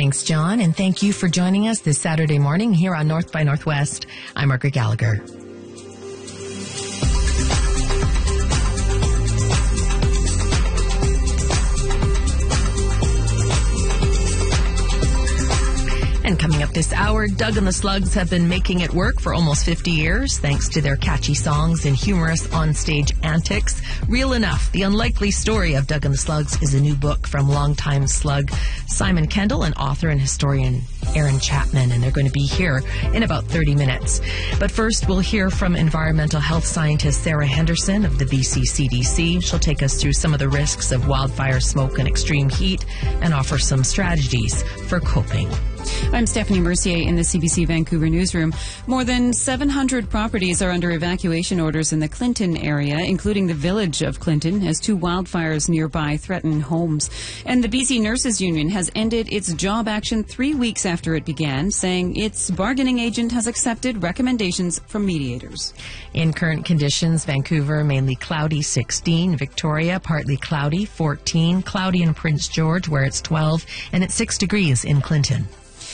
Thanks, John, and thank you for joining us this Saturday morning here on North by Northwest. I'm Margaret Gallagher. And coming up this hour, Doug and the Slugs have been making it work for almost 50 years, thanks to their catchy songs and humorous onstage antics. Real Enough, The Unlikely Story of Doug and the Slugs is a new book from longtime Slug Simon Kendall and author and historian Aaron Chapman, and they're going to be here in about 30 minutes. But first, we'll hear from environmental health scientist Sarah Henderson of the BC CDC. She'll take us through some of the risks of wildfire smoke and extreme heat and offer some strategies for coping. I'm Stephanie Mercier in the CBC Vancouver newsroom. More than 700 properties are under evacuation orders in the Clinton area, including the village of Clinton, as 2 wildfires nearby threaten homes. And the BC Nurses Union has ended its job action 3 weeks after it began, saying its bargaining agent has accepted recommendations from mediators. In current conditions, Vancouver mainly cloudy 16, Victoria partly cloudy 14, cloudy in Prince George where it's 12, and it's 6 degrees in Clinton.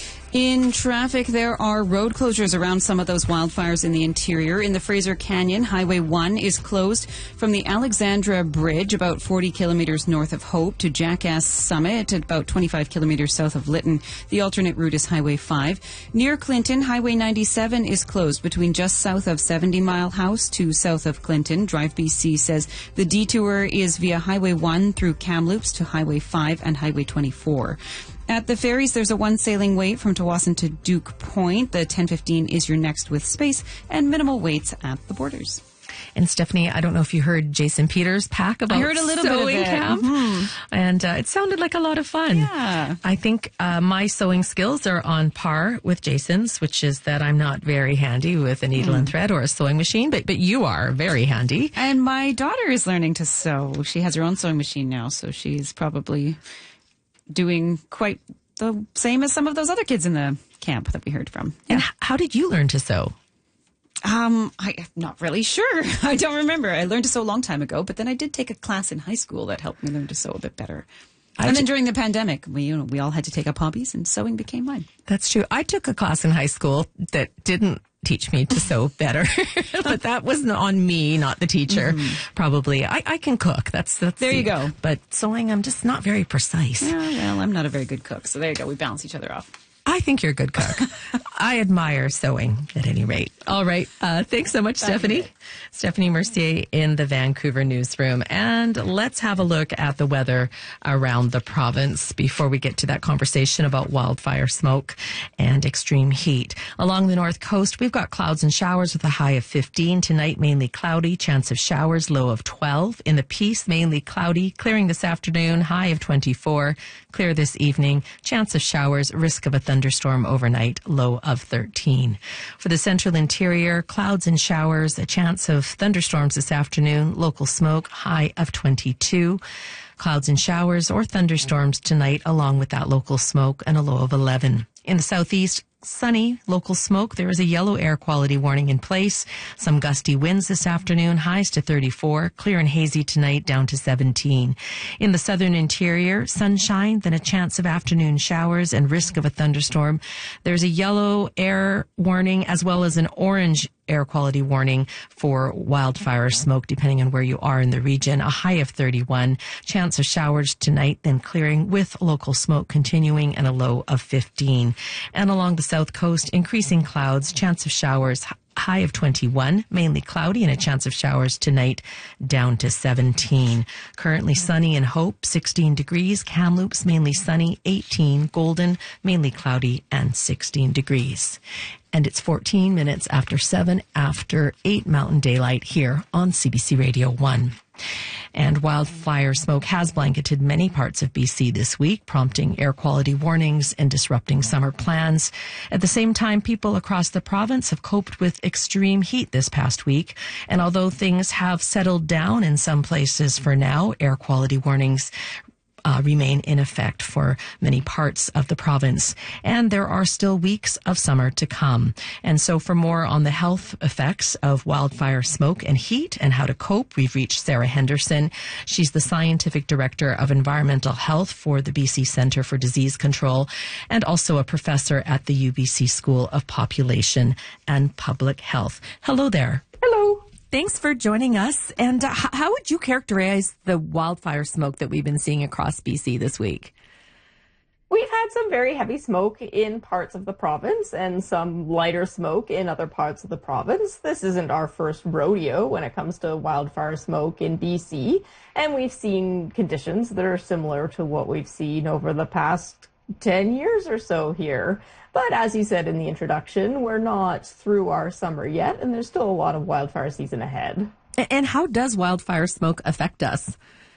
In traffic, there are road closures around some of those wildfires in the interior. In the Fraser Canyon, Highway 1 is closed from the Alexandra Bridge, about 40 kilometers north of Hope, to Jackass Summit, at about 25 kilometers south of Lytton. The alternate route is Highway 5. Near Clinton, Highway 97 is closed between just south of 70 Mile House to south of Clinton. Drive BC says the detour is via Highway 1 through Kamloops to Highway 5 and Highway 24. At the ferries, there's a 1 sailing wait from Tawasin to Duke Point. The 10:15 is your next with space and minimal waits at the borders. And Stephanie, I don't know if you heard Jason Peters' pack about I heard a little bit of it. Camp. Mm-hmm. And it sounded like a lot of fun. Yeah. I think my sewing skills are on par with Jason's, which is that I'm not very handy with a needle and thread or a sewing machine, but you are very handy. And my daughter is learning to sew. She has her own sewing machine now, so she's probably doing quite the same as some of those other kids in the camp that we heard from. Yeah. And how did you learn to sew? I'm not really sure. I don't remember. I learned to sew a long time ago, but then I did take a class in high school that helped me learn to sew a bit better. And then during the pandemic, we all had to take up hobbies, and sewing became mine. That's true. I took a class in high school that didn't teach me to sew better, but that was on me, not the teacher. Probably. I can cook. That's there you go. But sewing, I'm just not very precise. Yeah, well, I'm not a very good cook, so there you go. We balance each other off. I think you're a good cook. I admire sewing, at any rate. All right. Thanks so much, Stephanie. Stephanie Mercier in the Vancouver newsroom. And let's have a look at the weather around the province before we get to that conversation about wildfire smoke and extreme heat. Along the north coast, we've got clouds and showers with a high of 15. Tonight, mainly cloudy, chance of showers, low of 12. In the Peace, mainly cloudy, clearing this afternoon, high of 24. Clear this evening, chance of showers, risk of a thunderstorm overnight, low of 13. For the central interior, clouds and showers, a chance of thunderstorms this afternoon, local smoke, high of 22. Clouds and showers or thunderstorms tonight, along with that local smoke, and a low of 11. In the southeast, sunny, local smoke. There is a yellow air quality warning in place. Some gusty winds this afternoon, highs to 34. Clear and hazy tonight, down to 17. In the southern interior, sunshine, then a chance of afternoon showers and risk of a thunderstorm. There's a yellow air warning as well as an orange air quality warning for wildfire smoke, depending on where you are in the region. A high of 31. Chance of showers tonight, then clearing with local smoke continuing, and a low of 15. And along the south coast, increasing clouds, chance of showers, high of 21, mainly cloudy, and a chance of showers tonight, down to 17. Currently sunny in Hope, 16 degrees. Kamloops, mainly sunny, 18. Golden, mainly cloudy, and 16 degrees. And it's 14 minutes after 7, after 8 Mountain Daylight here on CBC Radio 1. And wildfire smoke has blanketed many parts of BC this week, prompting air quality warnings and disrupting summer plans. At the same time, people across the province have coped with extreme heat this past week. And although things have settled down in some places for now, air quality warnings remain in effect for many parts of the province. And there are still weeks of summer to come. And so for more on the health effects of wildfire smoke and heat and how to cope, we've reached Sarah Henderson. She's the Scientific Director of Environmental Health for the BC Centre for Disease Control and also a professor at the UBC School of Population and Public Health. Hello there. Hello. Thanks for joining us. And how would you characterize the wildfire smoke that we've been seeing across BC this week? We've had some very heavy smoke in parts of the province and some lighter smoke in other parts of the province. This isn't our first rodeo when it comes to wildfire smoke in BC, and we've seen conditions that are similar to what we've seen over the past 10 years or so here. But as you said in the introduction, we're not through our summer yet, and there's still a lot of wildfire season ahead. And how does wildfire smoke affect us?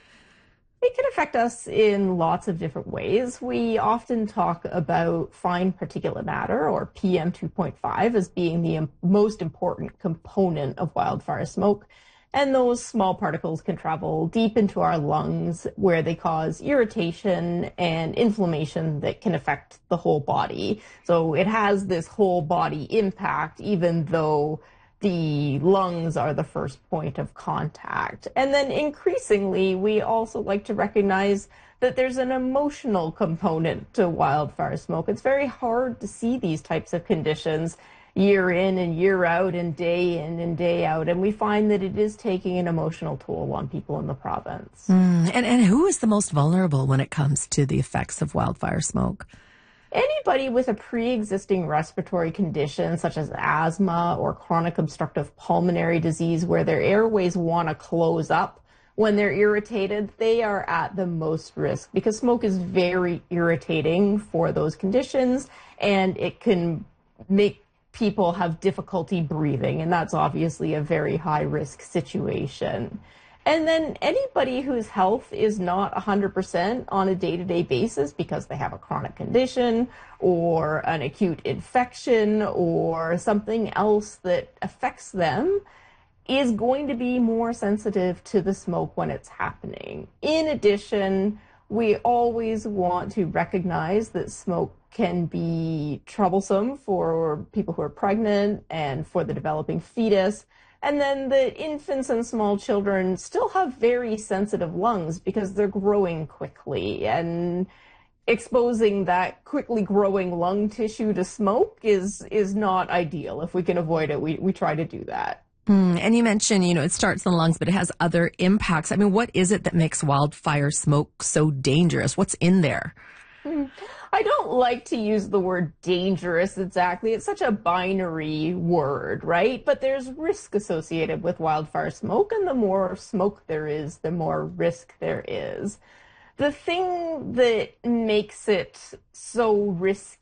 It can affect us in lots of different ways. We often talk about fine particulate matter, or PM 2.5, as being the most important component of wildfire smoke. And those small particles can travel deep into our lungs, where they cause irritation and inflammation that can affect the whole body. So it has this whole body impact, even though the lungs are the first point of contact. And then increasingly, we also like to recognize that there's an emotional component to wildfire smoke. It's very hard to see these types of conditions year in and year out and day in and day out. And we find that it is taking an emotional toll on people in the province. And who is the most vulnerable when it comes to the effects of wildfire smoke? Anybody with a pre-existing respiratory condition such as asthma or chronic obstructive pulmonary disease where their airways want to close up when they're irritated, they are at the most risk because smoke is very irritating for those conditions and it can make people have difficulty breathing, and that's obviously a very high risk situation. And then anybody whose health is not 100% on a day-to-day basis because they have a chronic condition or an acute infection or something else that affects them is going to be more sensitive to the smoke when it's happening. In addition, we always want to recognize that smoke can be troublesome for people who are pregnant and for the developing fetus. And then the infants and small children still have very sensitive lungs because they're growing quickly. And exposing that quickly growing lung tissue to smoke is not ideal. If we can avoid it, we try to do that. And you mentioned, it starts in the lungs, but it has other impacts. I mean, what is it that makes wildfire smoke so dangerous? What's in there? I don't like to use the word dangerous exactly. It's such a binary word, right? But there's risk associated with wildfire smoke, and the more smoke there is, the more risk there is. The thing that makes it so risky